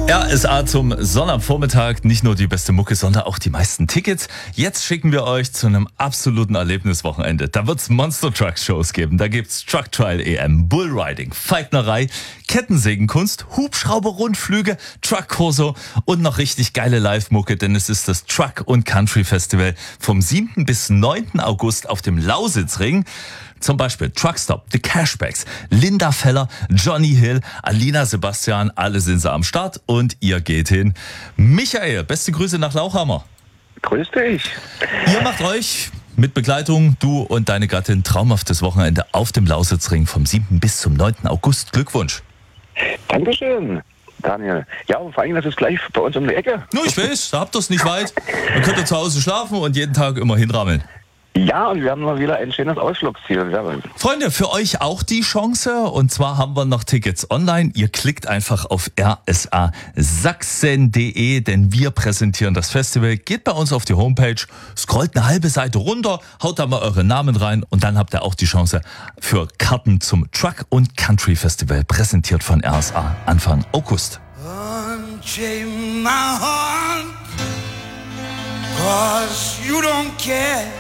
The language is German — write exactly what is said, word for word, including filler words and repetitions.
R S A zum Sonnabendvormittag. Nicht nur die beste Mucke, sondern auch die meisten Tickets. Jetzt schicken wir euch zu einem absoluten Erlebniswochenende. Da wird's Monster Truck Shows geben. Da gibt's Truck Trial E M, Bullriding, Falknerei, Kettensägenkunst, Hubschrauber-Rundflüge, Truck-Corso und noch richtig geile Live-Mucke, denn es ist das Truck und Country Festival vom siebten bis neunten August auf dem Lausitzring. Zum Beispiel Truckstop, The Cashbacks, Linda Feller, Johnny Hill, Alina Sebastian, alle sind sie am Start und ihr geht hin. Michael, beste Grüße nach Lauchhammer. Grüß dich. Ihr macht euch mit Begleitung, du und deine Gattin, traumhaftes Wochenende auf dem Lausitzring vom siebten bis zum neunten August. Glückwunsch. Dankeschön, Daniel. Ja, und vor allem, das ist gleich bei uns um die Ecke. Nur ich weiß, da habt ihr es nicht weit. Dann könnt ihr zu Hause schlafen und jeden Tag immer hinrammeln. Ja, und wir haben mal wieder ein schönes Ausflugsziel. Ja. Freunde, für euch auch die Chance. Und zwar haben wir noch Tickets online. Ihr klickt einfach auf r s a sachsen punkt d e, denn wir präsentieren das Festival. Geht bei uns auf die Homepage, scrollt eine halbe Seite runter, haut da mal eure Namen rein und dann habt ihr auch die Chance für Karten zum Truck und Country Festival, präsentiert von R S A Anfang August. Unchain my heart, 'cause you don't care.